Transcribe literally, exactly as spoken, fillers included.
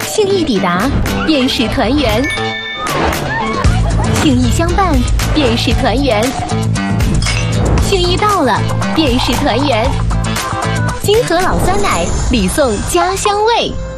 幸一抵达，便是团圆；幸一相伴，便是团圆；幸一到了，便是团圆。金河老酸奶，礼送家乡味。